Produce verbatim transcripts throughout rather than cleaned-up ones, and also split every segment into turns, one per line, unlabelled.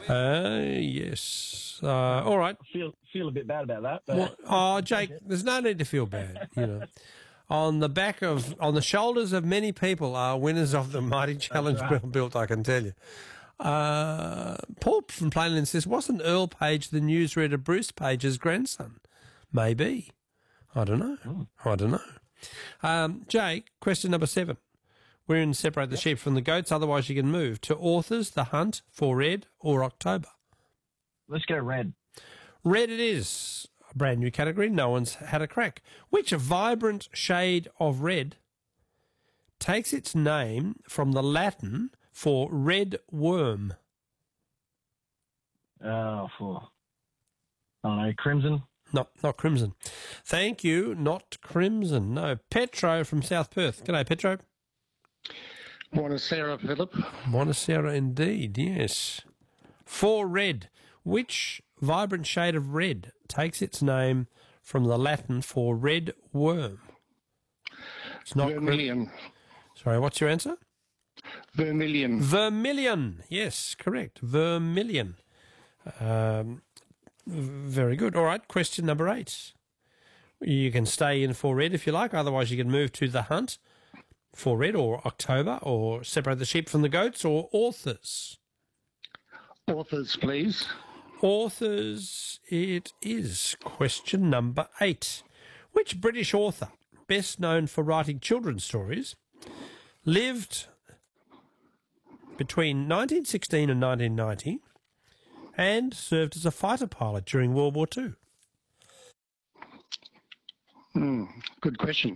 Uh, yes. Uh, all right.
I feel feel a bit bad about that. But
Well, oh, Jake, there's no need to feel bad, you know. On the back of, on the shoulders of many people are winners of the Mighty Challenge
right.
Bill built, I can tell you. Uh, Paul from Plainland says, wasn't Earl Page the newsreader Bruce Page's grandson? Maybe. I don't know.
Mm.
I don't know. Um, Jake, question number seven. We're in Separate the
Yep.
Sheep from the Goats, otherwise you can move to Authors, The Hunt, For Red or October.
Let's go red.
Red it is. A brand new category. No one's had a crack. Which vibrant shade of red takes its name from the Latin for red worm?
Uh, for, I don't know, crimson.
No, not crimson. Thank you, not crimson. No. Petro from South Perth. G'day, Petro.
Buonasera, Philip.
Buonasera indeed, yes. For red. Which vibrant shade of red takes its name from the Latin for red worm? It's not
Vermilion.
Crim- Sorry, what's your answer?
Vermilion.
Vermilion. Yes, correct. Vermilion. Um, very good. All right, question number eight. You can stay in for red if you like, otherwise you can move to The Hunt, For Red or October, or Separate the Sheep from the Goats, or Authors.
Authors, please.
Authors it is. Question number eight. Which British author, best known for writing children's stories, lived between nineteen sixteen and nineteen ninety and served as a fighter pilot during World War Two?
Hmm, good question.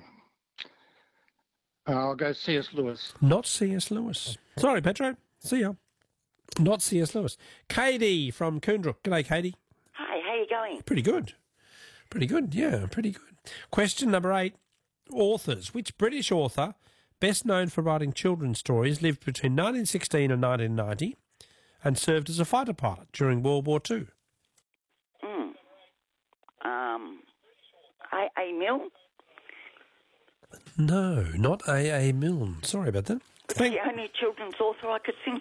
I'll go C S Lewis.
Not C S Lewis. Sorry, Petro. See ya. Not C S Lewis. Katie from Coondrook. G'day, Katie.
Hi, how you going?
Pretty good. Pretty good, yeah, pretty good. Question number eight. Authors. Which British author, best known for writing children's stories, lived between nineteen sixteen and nineteen ninety and served as a fighter pilot during World War Two?
Mm. Um, A. A. Milne?
No, not A. A. Milne. Sorry about that.
It's
Thank-
the only children's author I could think